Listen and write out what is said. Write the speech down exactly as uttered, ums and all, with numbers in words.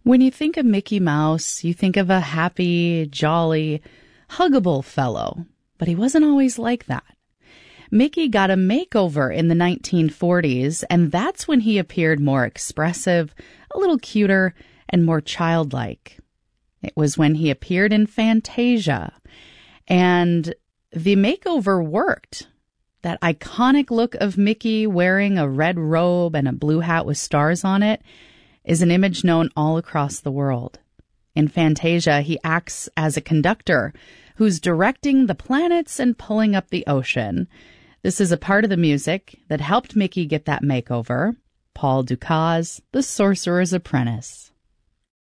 When you think of Mickey Mouse, you think of a happy, jolly, huggable fellow, but he wasn't always like that. Mickey got a makeover in the nineteen forties, and that's when he appeared more expressive, a little cuter, and more childlike. It was when he appeared in Fantasia, and the makeover worked. That iconic look of Mickey wearing a red robe and a blue hat with stars on it is an image known all across the world. In Fantasia, he acts as a conductor who's directing the planets and pulling up the ocean. This is a part of the music that helped Mickey get that makeover. Paul Dukas, The Sorcerer's Apprentice.